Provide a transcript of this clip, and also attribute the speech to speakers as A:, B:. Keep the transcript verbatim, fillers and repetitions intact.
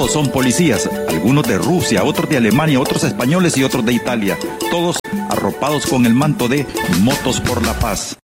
A: Todos son policías, algunos de Rusia, otros de Alemania, otros españoles y otros de Italia. Todos arropados con el manto de Motos por la Paz.